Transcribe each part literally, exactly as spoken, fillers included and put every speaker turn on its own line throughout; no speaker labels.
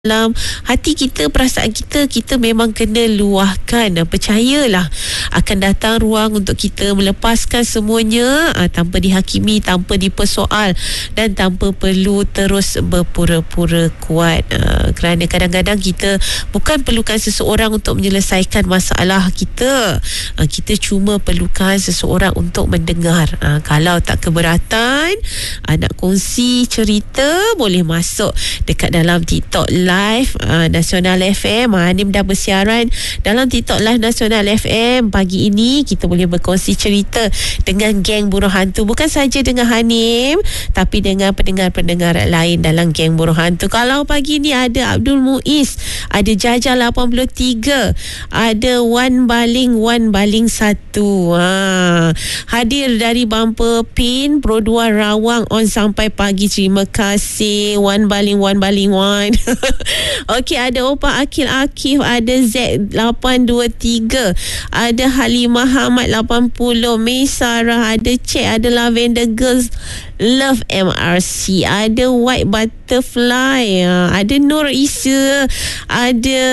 dalam hati kita, perasaan kita, kita memang kena luahkan. Percayalah, akan datang ruang untuk kita melepaskan semuanya aa, tanpa dihakimi, tanpa dipersoal dan tanpa perlu terus berpura-pura kuat. Aa, kerana kadang-kadang kita bukan perlukan seseorang untuk menyelesaikan masalah kita. Aa, kita cuma perlukan seseorang untuk mendengar. Aa, kalau tak keberatan, aa, nak kongsi cerita, boleh masuk dekat dalam TikTok Live uh, Nasional F M. Hanim dah bersiaran dalam TikTok Live Nasional F M. Pagi ini kita boleh berkongsi cerita dengan geng Buruh Hantu. Bukan saja dengan Hanim, tapi dengan pendengar-pendengar lain dalam geng Buruh Hantu. Kalau pagi ini ada Abdul Muiz, ada Jaja lapan puluh tiga, ada Wan Baling Wan Baling satu. Ha. Hadir dari Bumper Pin Pro dua Rawang on sampai pagi. Terima kasih Wan Baling Wan Baling Wan. Okey, ada Opa Akil Akif, ada Z lapan dua tiga, ada Halimah Hamad lapan puluh, May Sarah, ada Cik, ada Lavender Girls Love M R C, ada White Butterfly, ada Nur Isa, ada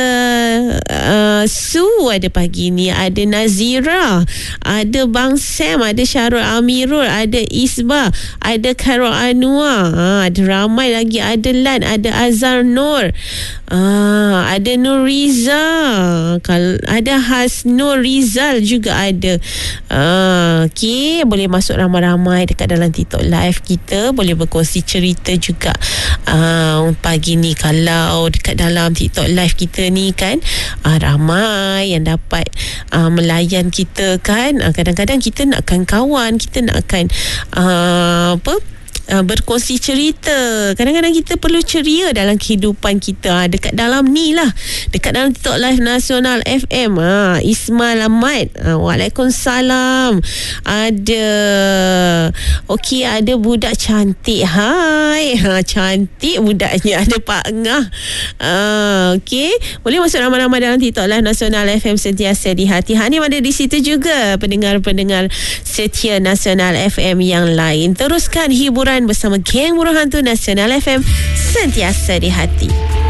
uh, Su ada pagi ni, ada Nazira, ada Bang Sam, ada Syarul Amirul, ada Isba, ada Karol Anwar, ha, ada ramai lagi, ada Lan, ada Azhar Nur, ah, ada Nur Riza, kalau ada Hasnur Rizal juga ada. Ah, okey, boleh masuk ramai-ramai dekat dalam TikTok Live kita, boleh berkongsi cerita juga. Ah, pagi ni kalau dekat dalam TikTok Live kita ni kan, ah, ramai yang dapat ah, melayan kita kan. Ah, kadang-kadang kita nakkan kawan, kita nakkan ah, apa Uh, berkongsi cerita. Kadang-kadang kita perlu ceria dalam kehidupan kita. Ha, dekat dalam ni lah, dekat dalam TikTok Live Nasional F M. Ha, Ismail Ahmad, ha, Waalaikumsalam. Ada okey, ada budak cantik. Hai, ha, cantik budaknya. Ada Pak Ngah. Ha, okey, boleh masuk ramai-ramai dalam TikTok Live Nasional F M, sentiasa di hati. Hanim ada di situ juga, pendengar-pendengar setia Nasional F M yang lain. Teruskan hiburan bersama geng Buruh Hantu Nasional F M, sentiasa di hati.